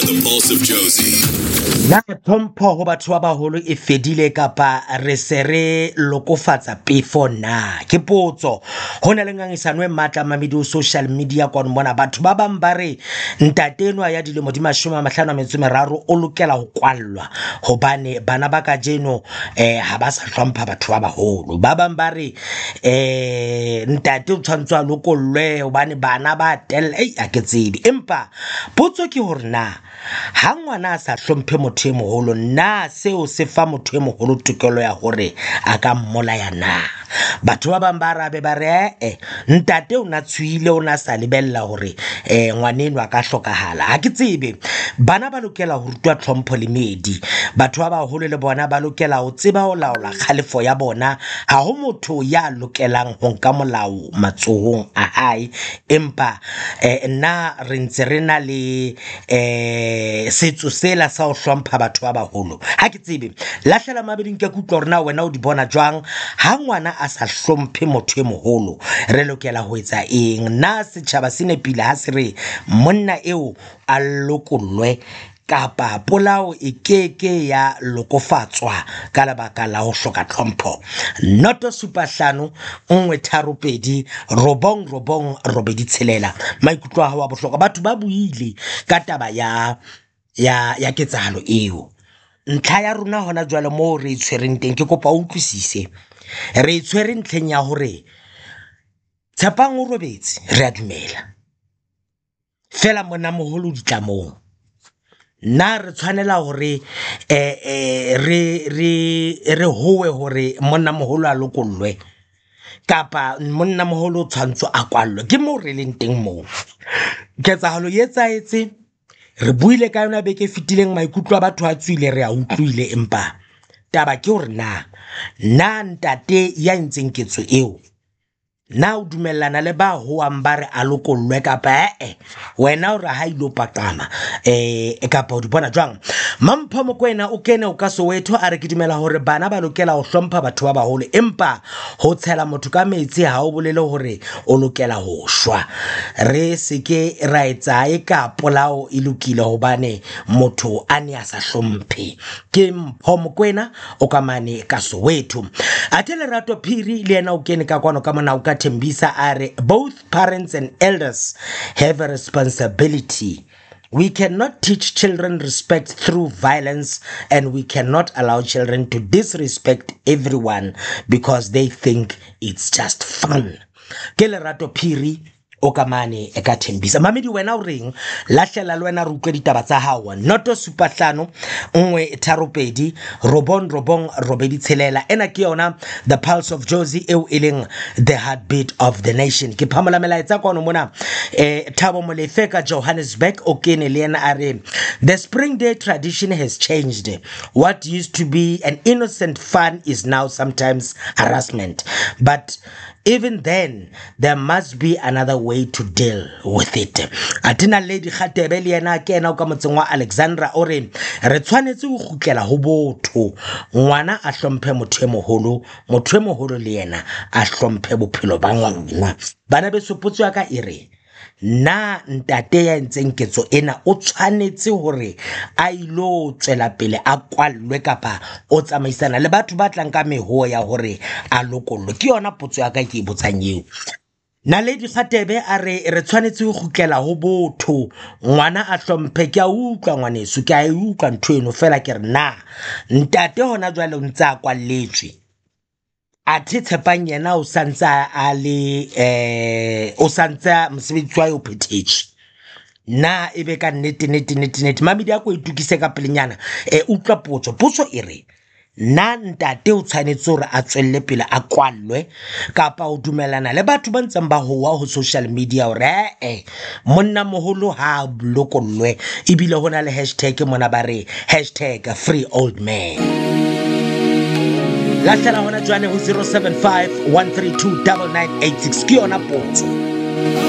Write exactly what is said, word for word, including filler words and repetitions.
The Pulse of Josie. Na tlhompho ho batho ba baholo e fedile kapa re se re lokofatsa pefo na? Ke potso. Ho na le ngangisano e matla mamedi social media kwa mona batho ba bang ba re ntate enwa ya dilemo di mashome a mahlano a metso e meraro o lokela ho kwallwa hobane bana ba ka jeno eh ha ba sa hlompha batho ba baholo. Ba bang ba re eh ntate o tshwantse a lokollwe hobane bana ba tella ei a ke tsebe. Empa potso ke hore na ha ngwana a sa hlomphe motho e moholo na seo se fa motho e moholo tokelo ya hore a ka mmolaya na? Batho ba bang ba rabe ba re eh ntate o na tshwile o na sa lebella hore eh ngwaneno a ka hlokahala. Ha ke tsebe bana ba lokela ho rutwa tlhompho le medi. Batho ba baholo le bona ba lokela ho tseba ho laola khalefo ya bona. Ha ho motho ya lokelang ho nka molao matsohong a hae, empa eh nna re ntse re na le eh setso sela sa ho hlompha batho ba baholo. Ha ke tsebe lahlela mabeding ke kutlwa rena wena o di bona jwang ha ngwana a sa hlomphe motho e moholo re lokela ho etsa eng? Na setjhaba se nepile ha se re monna eo a lokollwe kapa polao e keke ya lokofatswa ka lebaka la ho hloka tlhompho? Noto supa hlano nngwe tharo pedi robong robong robedi tshelela. Maikutlo a hao a bohlokwa. Batho ba buile ka taba ya ya ya ketsahalo eo. Ntlha ya rona hona jwale mo re itshwereng teng ke kopa utlwisise. Re itshwere ntlheng ya hore tshepang o robetse re a dumela fela mona moholo ditlamong na re tshwanela hore eh eh re re re howe hore monna moholo a lokollwe kapa monna moholo tshwantso a kwallwe? Ke mo re leng teng mo ketsahalo e etsaetse re buile ka yona beke fitileng maikutlo a batho a tswile re a utlwile, empa taba ke hore na na ntate ya ntseng ketso eo na o dumellana le ba ho ambare a lokollwe kapa eh wena o ra ha ilo paqama eh kapa o di bona jwang? Mampho Mokoena o kene o ka Soweto a re ke dumela hore bana ba lokela ho hlompha batho ba baholo, empa ho tshela motho ka metsi ha o bolele hore o lokela ho shwa. Re seke ra etsa e ka polao e lokile hobane motho a ne a sa hlomphe. Ke Mpho Mokoena o ka mane ka Soweto. Athe Lerato Phiri le yena o kene ka kwano ka mona o ka Tembisa are both parents and elders have a responsibility. We cannot teach children respect through violence, and we cannot allow children to disrespect everyone because they think it's just fun. Ke Lerato Phiri o ka mane e ka Tembisa. Mamedi wena o reng? Lahlela le wena re utlwe ditaba tsa hao. Noto supa hlano nngwe tharo pedi robong robong robedi tshelela. Ena ke yona The Pulse of Josie eo e leng the heartbeat of the nation. Ke phamola melaetsa kwano mona eh Thabo Molefe ka Johannesburg o kene le yena a re the Spring Day tradition has changed. What used to be an innocent fun is now sometimes harassment, but even then there must be another way to deal with it. Atina Lady Khatebe le yena ke ena o ka motseng wa Alexandra o re re tshwanetse go gutlela ho botho, ngwana a hlomphe motho e moholo, motho e moholo le yena a hlomphe bophelo ba ngwana. Bana be sopotso ya ka ere na ntate ya ntseng ketso ena o tshwanetse hore a ilo tswela pele a kwallwe kapa o tsamaisana le batho ba tlang ka meho ya hore a lokollwe? Ke yona potso ya ka ke botsang eo. Na Lady Khatebe a re re tshwanetse go gutlela ho botho, ngwana a hlomphe. Ke a utlwa ngwaneso, ke a utlwa ntho eno fela ke re na ntate hona jwale o ntse a kwalletswe athe tshepang yena o santsa a le eh o santsa mosebetsi wa yo phethetse na ebe ka nnete nnete nnete nnete. Mamedi a go itukise ka pelenyana e utlwa potso. Potso e re na ntate o tshwanetse hore a tswelle pele a kwallwe kapa o dumelana le batho ba ntseng ba howa ho social media hore eh monna moholo ha lokollwe ebile hona le hashtag mona ba re hashtag free old man? Lahlela hona jwane ho zero seven five one three two nine nine eight six ke yona potso.